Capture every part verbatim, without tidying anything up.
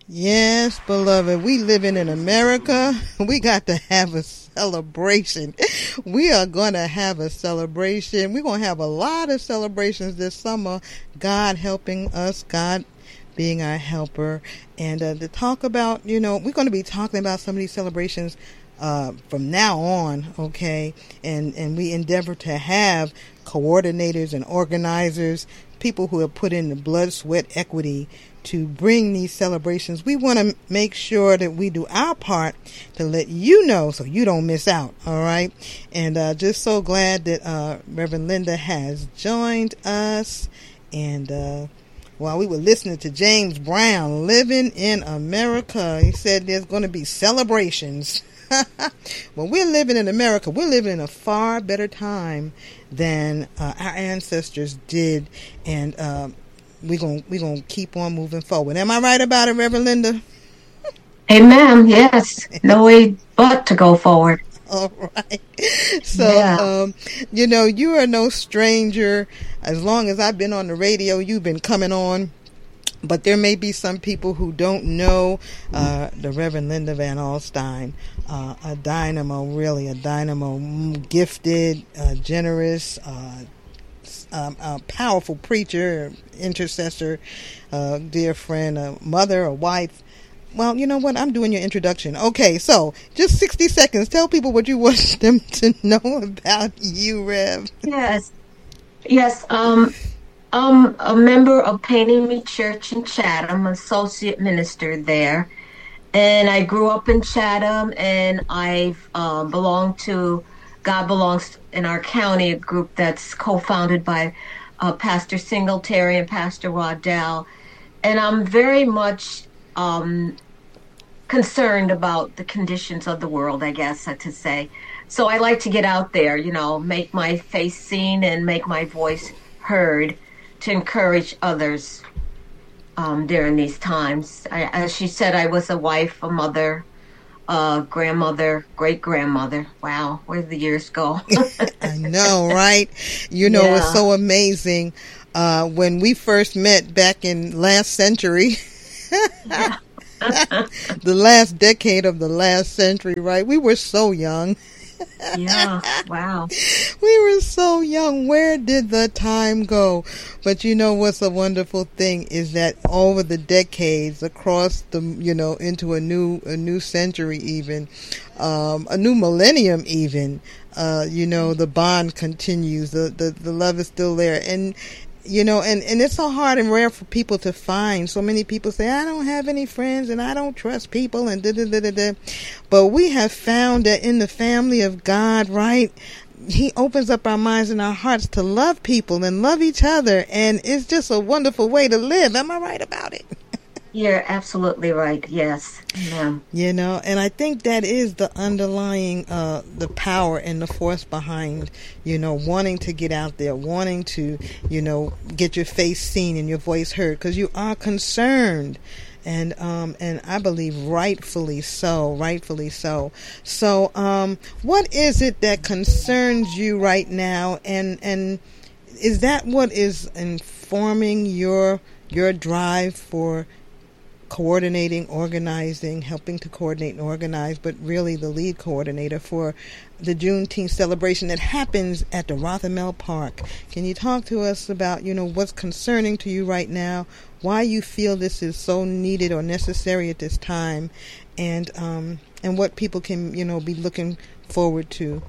Yes, beloved, we living in America. We got to have a celebration. We are going to have a celebration. We're going to have a lot of celebrations this summer. God helping us, God being our helper. And uh, to talk about, you know, we're going to be talking about some of these celebrations uh, from now on, okay? And, and we endeavor to have coordinators and organizers, people who have put in the blood, sweat, equity to bring these celebrations. We want to make sure that we do our part to let you know so you don't miss out, all right? And uh, just so glad that uh, Reverend Linda has joined us. And uh, while we were listening to James Brown, Living in America, he said there's going to be celebrations. When we're living in America, we're living in a far better time than uh, our ancestors did. And uh, we're going we gonna keep on moving forward. Am I right about it, Reverend Linda? Amen. Yes. No way but to go forward. All right. So, yeah. um, you know, you are no stranger. As long as I've been on the radio, you've been coming on. But there may be some people who don't know uh, the Reverend Linda Van Alstyne, uh, a dynamo, really a dynamo, gifted, uh, generous, uh, um, a powerful preacher, intercessor, uh, dear friend, a mother, a wife. Well, you know what? I'm doing your introduction. Okay, so just sixty seconds. Tell people what you want them to know about you, Rev. Yes. Yes. Um, I'm a member of Painting Me Church in Chatham, associate minister there. And I grew up in Chatham, and I've uh, belonged to God Belongs in Our County, a group that's co-founded by uh, Pastor Singletary and Pastor Waddell. And I'm very much um, concerned about the conditions of the world, I guess, to say. So I like to get out there, you know, make my face seen and make my voice heard to encourage others um, during these times. I, as she said, I was a wife, a mother, a grandmother, great-grandmother. Wow, where did the years go? I know, right? You know, yeah. It's so amazing. Uh, when we first met back in last century, the last decade of the last century, right? We were so young. Yeah, wow. We were so young. Where did the time go? But you know what's a wonderful thing is that over the decades, across the, you know, into a new a new century even, um, a new millennium even, uh, you know, the bond continues. The, the, the love is still there. And you know, and, and it's so hard and rare for people to find. So many people say, I don't have any friends and I don't trust people and da da da da da. But we have found that in the family of God, right, He opens up our minds and our hearts to love people and love each other. And it's just a wonderful way to live. Am I right about it? You're absolutely right. Yes. Amen. You know, and I think that is the underlying, uh, the power and the force behind, you know, wanting to get out there, wanting to, you know, get your face seen and your voice heard, because you are concerned. And, um, and I believe rightfully so, rightfully so. So, um, what is it that concerns you right now? And, and is that what is informing your, your drive for coordinating, organizing, helping to coordinate and organize, but really the lead coordinator for the Juneteenth celebration that happens at the Rothermel Park? Can you talk to us about, you know, what's concerning to you right now, why you feel this is so needed or necessary at this time, and um, and what people can, you know, be looking forward to?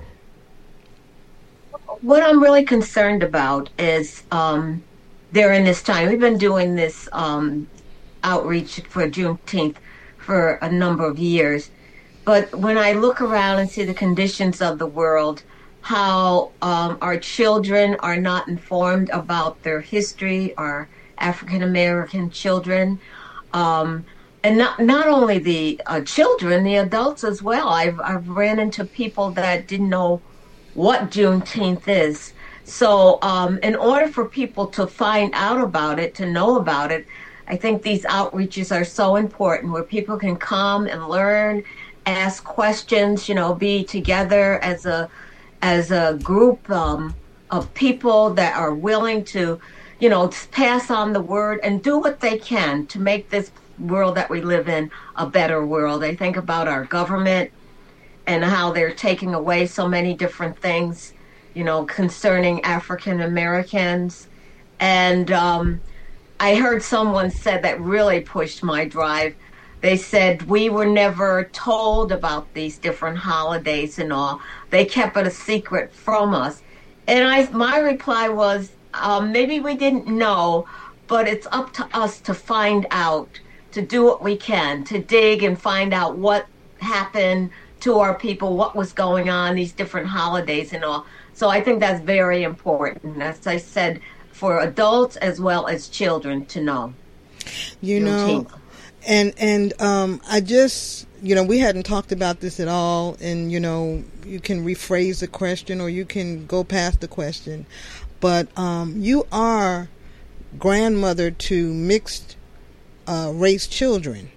What I'm really concerned about is um, during this time, we've been doing this um, outreach for Juneteenth for a number of years. But when I look around and see the conditions of the world, how um, our children are not informed about their history, our African American children, um, and not not only the uh, children, the adults as well. I've I've ran into people that didn't know what Juneteenth is. So um, in order for people to find out about it, to know about it, I think these outreaches are so important, where people can come and learn, ask questions, you know, be together as a as a group um, of people that are willing to, you know, pass on the word and do what they can to make this world that we live in a better world. I think about our government and how they're taking away so many different things, you know, concerning African Americans. And um, I heard someone said that really pushed my drive. They said we were never told about these different holidays and all. They kept it a secret from us. And I, my reply was, um, maybe we didn't know, but it's up to us to find out, to do what we can, to dig and find out what happened to our people, what was going on, these different holidays and all. So I think that's very important, as I said, for adults as well as children to know. You know, and and um, I just, you know, we hadn't talked about this at all, and, you know, you can rephrase the question or you can go past the question, but um, you are grandmother to mixed uh, race children,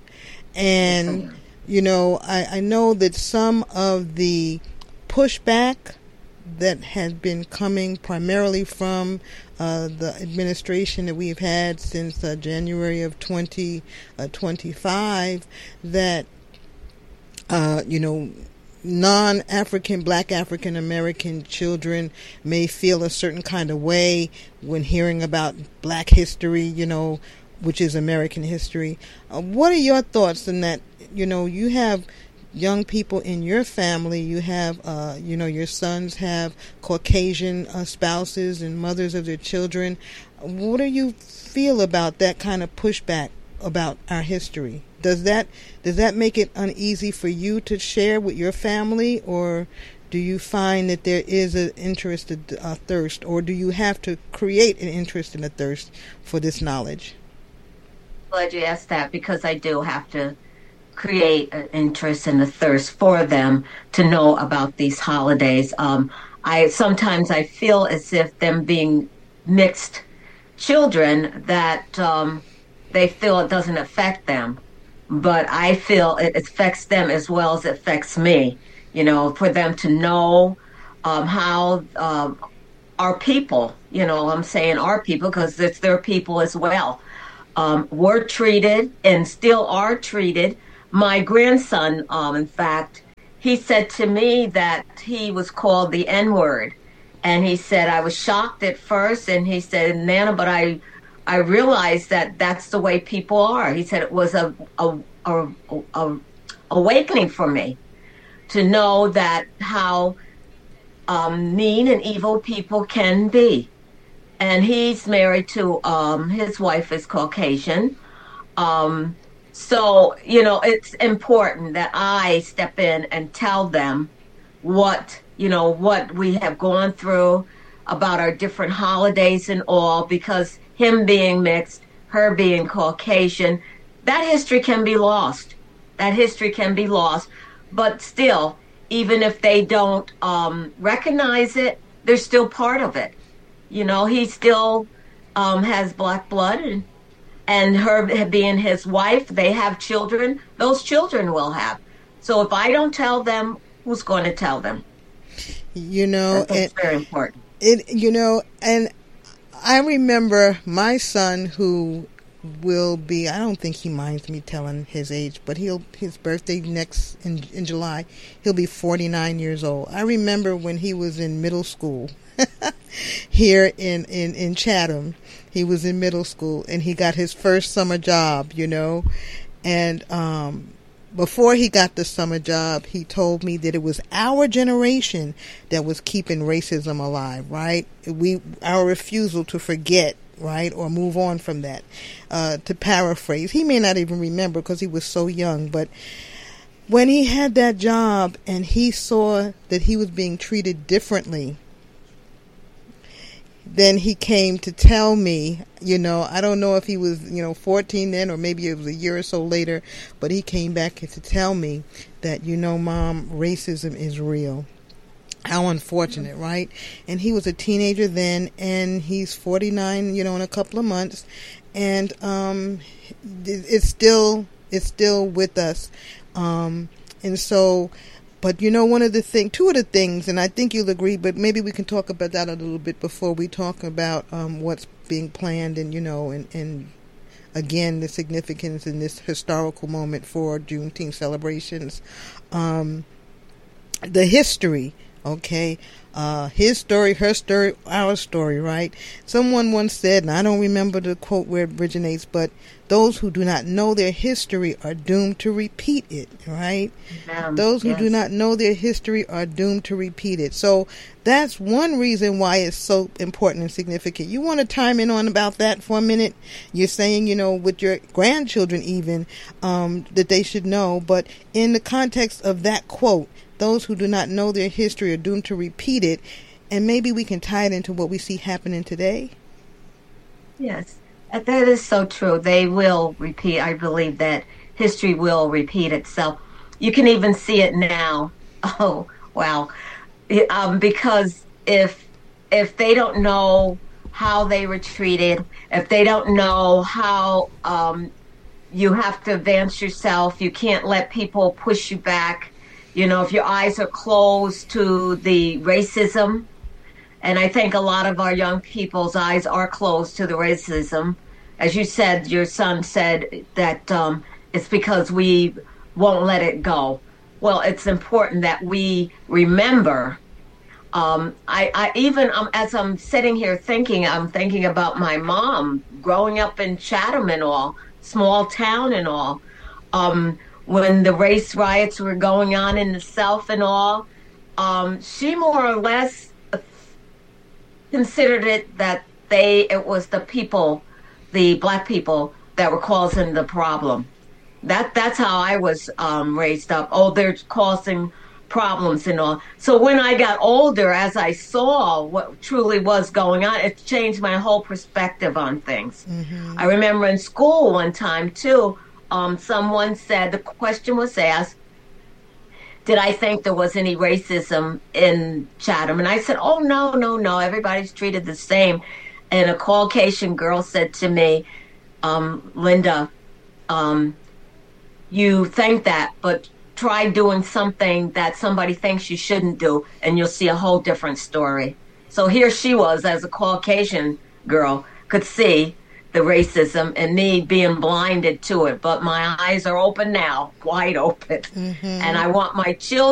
and you know, I, I know that some of the pushback that has been coming primarily from uh, the administration that we've had since uh, January of twenty twenty-five, that uh, you know, non-African, black African American children may feel a certain kind of way when hearing about black history, you know, which is American history. Uh, what are your thoughts on that? You know, you have young people in your family, you have, uh, you know, your sons have Caucasian uh, spouses and mothers of their children. What do you feel about that kind of pushback about our history? Does that does that make it uneasy for you to share with your family, or do you find that there is an interest, a thirst, or do you have to create an interest and a thirst for this knowledge? Glad you asked that, because I do have to create an interest and a thirst for them to know about these holidays. Um, I sometimes I feel as if them being mixed children, that um, they feel it doesn't affect them, but I feel it affects them as well as it affects me. You know, for them to know um, how um, our people, you know, I'm saying our people because it's their people as well, um, were treated and still are treated. My grandson, um, in fact, he said to me that he was called the N-word. And he said, I was shocked at first. And he said, Nana, but I I realized that that's the way people are. He said it was a, a, a, a awakening for me to know that how um, mean and evil people can be. And he's married to, um, his wife is Caucasian. Um, so, you know, it's important that I step in and tell them what, you know, what we have gone through about our different holidays and all, because him being mixed, her being Caucasian, that history can be lost. That history can be lost. But still, even if they don't um, recognize it, they're still part of it. You know, he still um, has black blood, and, and her being his wife, they have children. Those children will have. So if I don't tell them, who's going to tell them? You know, that's very important. It, you know, and I remember my son, who will be, I don't think he minds me telling his age, but he'll, his birthday next in, in July, he'll be forty-nine years old. I remember when he was in middle school here in, in, in Chatham, he was in middle school and he got his first summer job, you know, and, um, before he got the summer job, he told me that it was our generation that was keeping racism alive, right? We, our refusal to forget, right, or move on from that. Uh, to paraphrase, he may not even remember because he was so young, but when he had that job and he saw that he was being treated differently, then he came to tell me, you know, I don't know if he was, you know, fourteen then, or maybe it was a year or so later, but he came back to tell me that, you know, Mom, racism is real. How unfortunate, right? And he was a teenager then, and he's forty-nine, you know, in a couple of months, and um, it's still, it's still with us. Um, and so, but you know, one of the thing, two of the things, and I think you'll agree, but maybe we can talk about that a little bit before we talk about um, what's being planned and, you know, and, and again, the significance in this historical moment for Juneteenth celebrations. Um, the history, okay, uh, his story, her story, our story, right? Someone once said, and I don't remember the quote where it originates, but those who do not know their history are doomed to repeat it, right? Um, those who yes. do not know their history are doomed to repeat it. So that's one reason why it's so important and significant. You want to chime in on about that for a minute? You're saying, you know, with your grandchildren even, um, that they should know, but in the context of that quote, those who do not know their history are doomed to repeat it, and maybe we can tie it into what we see happening today. Yes, that is so true. They will repeat. I believe that history will repeat itself. You can even see it now. Oh, wow. Um, because if if they don't know how they were treated, if they don't know how um, you have to advance yourself, you can't let people push you back. You know, if your eyes are closed to the racism, and I think a lot of our young people's eyes are closed to the racism. As you said, your son said that um, it's because we won't let it go. Well, it's important that we remember. Um, I, I even um, as I'm sitting here thinking, I'm thinking about my mom growing up in Chatham and all, small town and all. Um, when the race riots were going on in the South and all, um, she more or less considered it that they, it was the people, the black people that were causing the problem. That that's how I was um, raised up. Oh, they're causing problems and all. So when I got older, as I saw what truly was going on, it changed my whole perspective on things. Mm-hmm. I remember in school one time too, Um, someone said, the question was asked, did I think there was any racism in Chatham? And I said, oh, no, no, no, everybody's treated the same. And a Caucasian girl said to me, um, Linda, um, you think that, but try doing something that somebody thinks you shouldn't do, and you'll see a whole different story. So here she was, as a Caucasian girl, could see the racism and me being blinded to it, but my eyes are open now, wide open. Mm-hmm. And I want my children